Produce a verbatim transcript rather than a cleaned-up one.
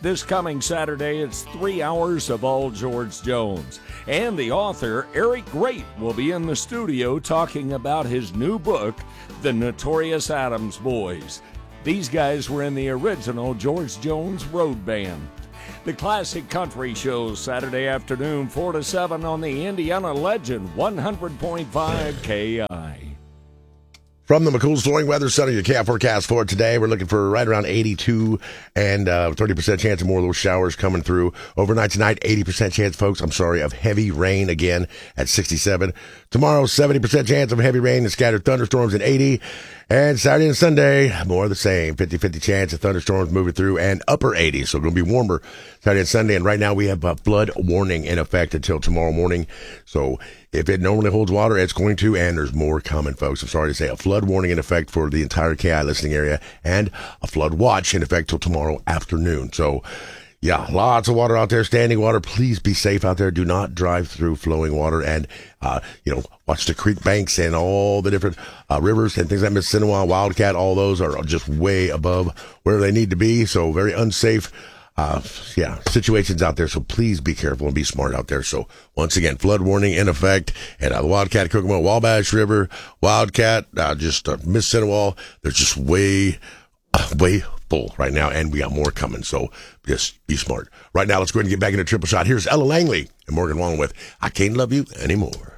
this coming Saturday, it's three hours of all George Jones. And the author, Eric Great, will be in the studio talking about his new book, The Notorious Adams Boys. These guys were in the original George Jones Road Band. The Classic Country Show, Saturday afternoon, four to seven on the Indiana Legend, one hundred point five K I. From the McCool Flooring Weather Center, your K I forecast for today. We're looking for right around eighty-two and uh, thirty percent chance of more of those showers coming through. Overnight tonight, eighty percent chance, folks, I'm sorry, of heavy rain again at sixty-seven. Tomorrow, seventy percent chance of heavy rain and scattered thunderstorms at eighty. And Saturday and Sunday, more of the same. fifty-fifty chance of thunderstorms moving through and upper eighties. So it's going to be warmer Saturday and Sunday. And right now we have a flood warning in effect until tomorrow morning. So if it normally holds water, it's going to, and there's more coming, folks. I'm sorry to say, a flood warning in effect for the entire K I listening area and a flood watch in effect till tomorrow afternoon. So, yeah, lots of water out there, standing water. Please be safe out there. Do not drive through flowing water, and, uh, you know, watch the creek banks and all the different uh, rivers and things like Mississinawa, Wildcat. All those are just way above where they need to be. So very unsafe, uh, yeah, situations out there. So please be careful and be smart out there. So once again, flood warning in effect. And uh, the Wildcat, Kokomo, Wabash River, Wildcat, uh, just uh, Mississinawa. They're just way, uh, way full right now, and we got more coming, so just be smart. Right now, let's go ahead and get back into Triple Shot. Here's Ella Langley and Morgan Wallen with I Can't Love You Anymore.